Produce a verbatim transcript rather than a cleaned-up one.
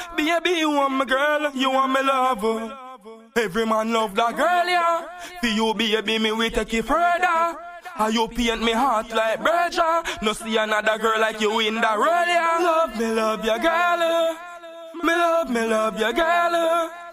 Baby, you want my girl, you want me lover. Every man love that girl, yeah. For you, baby, me we take it further. How you paint me heart like Berger. No see another girl like you in the world, yeah. Love me, love your girl. Me love, me love your girl.